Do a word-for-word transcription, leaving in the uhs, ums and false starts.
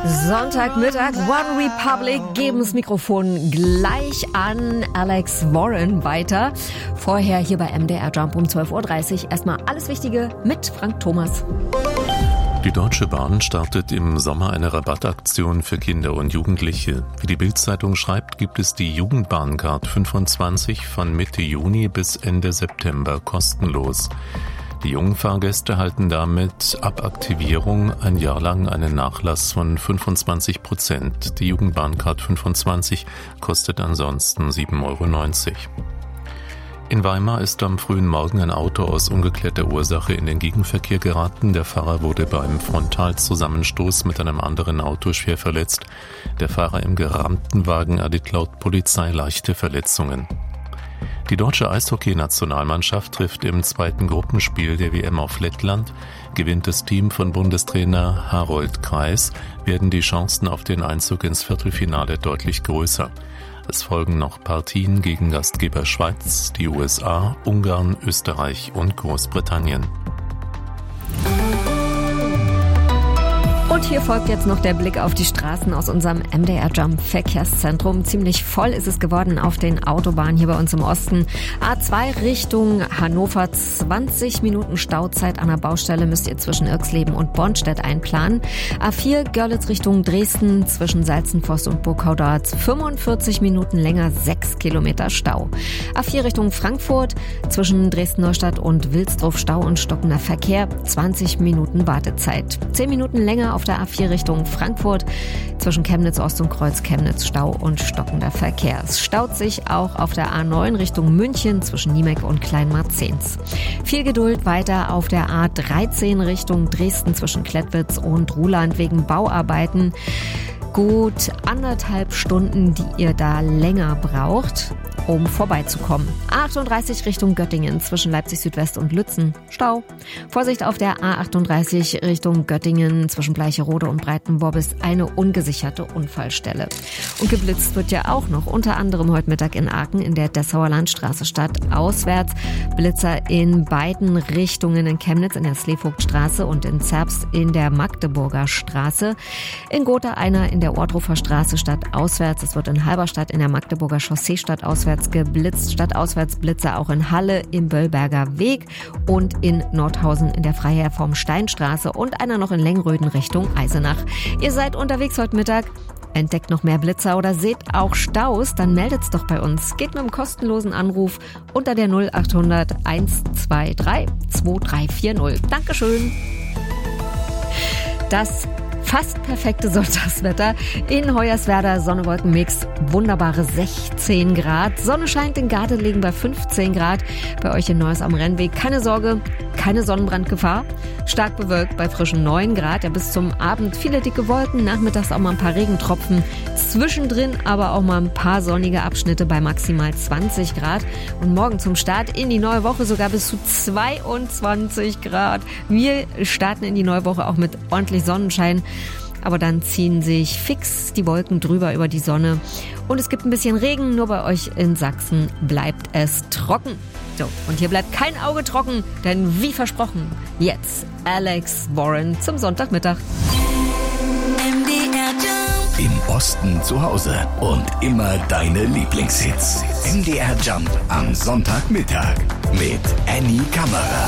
Sonntagmittag, One Republic geben das Mikrofon gleich an Alex Warren weiter. Vorher hier bei M D R Jump um zwölf Uhr dreißig. Erstmal alles Wichtige mit Frank Thomas. Die Deutsche Bahn startet im Sommer eine Rabattaktion für Kinder und Jugendliche. Wie die Bild-Zeitung schreibt, gibt es die Jugendbahncard fünfundzwanzig von Mitte Juni bis Ende September kostenlos. Die jungen Fahrgäste halten damit ab Aktivierung ein Jahr lang einen Nachlass von fünfundzwanzig Prozent. Die Jugendbahncard fünfundzwanzig kostet ansonsten sieben Euro neunzig. In Weimar ist am frühen Morgen ein Auto aus ungeklärter Ursache in den Gegenverkehr geraten. Der Fahrer wurde beim Frontalzusammenstoß mit einem anderen Auto schwer verletzt. Der Fahrer im gerammten Wagen erlitt laut Polizei leichte Verletzungen. Die deutsche Eishockey-Nationalmannschaft trifft im zweiten Gruppenspiel der W M auf Lettland. Gewinnt das Team von Bundestrainer Harold Kreis, werden die Chancen auf den Einzug ins Viertelfinale deutlich größer. Es folgen noch Partien gegen Gastgeber Schweiz, die U S A, Ungarn, Österreich und Großbritannien. Und hier folgt jetzt noch der Blick auf die Straßen aus unserem M D R Jump Verkehrszentrum. Ziemlich voll ist es geworden auf den Autobahnen hier bei uns im Osten. A zwei Richtung Hannover, zwanzig Minuten Stauzeit an der Baustelle müsst ihr zwischen Irxleben und Bornstedt einplanen. A vier Görlitz Richtung Dresden zwischen Salzenforst und Burgau dauert fünfundvierzig Minuten länger, sechs Kilometer Stau. A vier Richtung Frankfurt zwischen Dresden-Neustadt und Wilsdruff Stau und stockender Verkehr, zwanzig Minuten Wartezeit. zehn Minuten länger auf der A vier Richtung Frankfurt zwischen Chemnitz Ost und Kreuz Chemnitz Stau und stockender Verkehr. Es staut sich auch auf der A neun Richtung München zwischen Niemek und Kleinmarzens. Viel Geduld weiter auf der A dreizehn Richtung Dresden zwischen Klettwitz und Ruhland wegen Bauarbeiten. Gut anderthalb Stunden, die ihr da länger braucht, um vorbeizukommen. A achtunddreißig Richtung Göttingen zwischen Leipzig Südwest und Lützen. Stau. Vorsicht auf der A achtunddreißig Richtung Göttingen zwischen Bleicherode und Breitenworbis eine ungesicherte Unfallstelle. Und geblitzt wird ja auch noch, unter anderem heute Mittag in Aachen in der Dessauer Landstraße stadtauswärts. Blitzer in beiden Richtungen, in Chemnitz in der Sleevogtstraße und in Zerbst in der Magdeburger Straße. In Gotha einer in der Ohrdruffer Straße stadtauswärts. Es wird in Halberstadt in der Magdeburger Chaussee stadtauswärts geblitzt. Stadtauswärts Blitzer auch in Halle im Böllberger Weg und in Nordhausen in der Freiherr vom Steinstraße und einer noch in Lengröden Richtung Eisenach. Ihr seid unterwegs heute Mittag, entdeckt noch mehr Blitzer oder seht auch Staus, dann meldet's doch bei uns. Geht mit einem kostenlosen Anruf unter der null achthundert hundertzweiundzwanzig zweiundzwanzig vierzig. Dankeschön. Das fast perfekte Sonntagswetter in Hoyerswerda, Sonne-Wolken-Mix, wunderbare sechzehn Grad. Sonne scheint, in Garde liegen bei fünfzehn Grad. Bei euch in Neuss am Rennweg keine Sorge, keine Sonnenbrandgefahr. Stark bewölkt bei frischen neun Grad. Ja, bis zum Abend viele dicke Wolken, nachmittags auch mal ein paar Regentropfen. Zwischendrin aber auch mal ein paar sonnige Abschnitte bei maximal zwanzig Grad. Und morgen zum Start in die neue Woche sogar bis zu zweiundzwanzig Grad. Wir starten in die neue Woche auch mit ordentlich Sonnenschein. Aber dann ziehen sich fix die Wolken drüber über die Sonne. Und es gibt ein bisschen Regen, nur bei euch in Sachsen bleibt es trocken. So, und hier bleibt kein Auge trocken, denn wie versprochen, jetzt Alex Warren zum Sonntagmittag. Im Osten zu Hause und immer deine Lieblingshits. M D R Jump am Sonntagmittag mit Annie Kammerer.